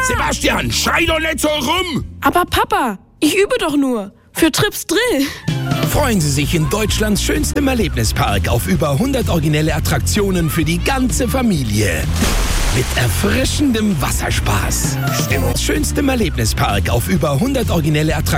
Sebastian, schrei doch nicht so rum! Aber Papa, ich übe doch nur. Für Trips Drill. Freuen Sie sich in Deutschlands schönstem Erlebnispark auf über 100 originelle Attraktionen für die ganze Familie. Mit erfrischendem Wasserspaß. Schönstem Erlebnispark auf über 100 originelle Attraktionen.